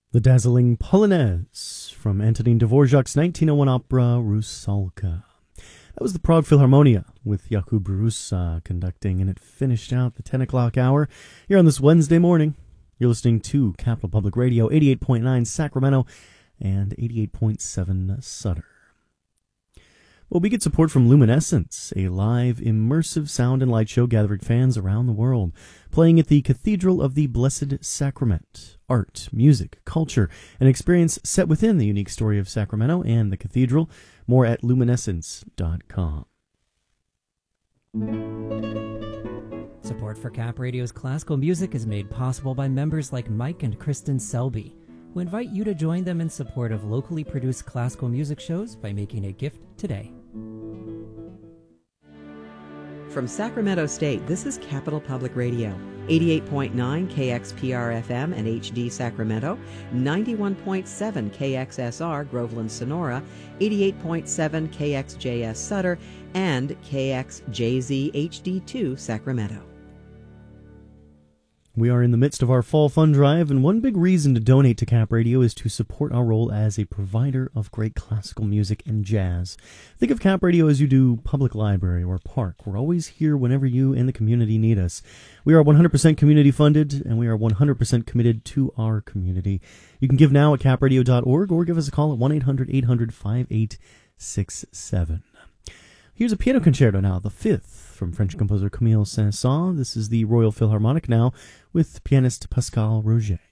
The dazzling Polonaise from Antonin Dvorak's 1901 opera Rusalka. That was the Prague Philharmonia with Jakub Rusa conducting, and it finished out the 10 o'clock hour here on this Wednesday morning. You're listening to Capital Public Radio, 88.9 Sacramento and 88.7 Sutter. Well, we get support from Luminescence, a live, immersive sound and light show gathering fans around the world, playing at the Cathedral of the Blessed Sacrament. Art, music, culture, an experience set within the unique story of Sacramento and the cathedral. More at luminescence.com. Support for Cap Radio's classical music is made possible by members like Mike and Kristen Selby, who invite you to join them in support of locally produced classical music shows by making a gift today. From Sacramento State, this is Capital Public Radio, 88.9 KXPR-FM and HD Sacramento, 91.7 KXSR Groveland Sonora, 88.7 KXJS Sutter, and KXJZ HD2 Sacramento. We are in the midst of our fall fund drive, and one big reason to donate to Cap Radio is to support our role as a provider of great classical music and jazz. Think of Cap Radio as you do public library or park. We're always here whenever you and the community need us. We are 100% community funded, and we are 100% committed to our community. You can give now at capradio.org or give us a call at 1-800-800-5867. Here's a piano concerto now, the fifth, from French composer Camille Saint-Saëns. This is the Royal Philharmonic now with pianist Pascal Roget.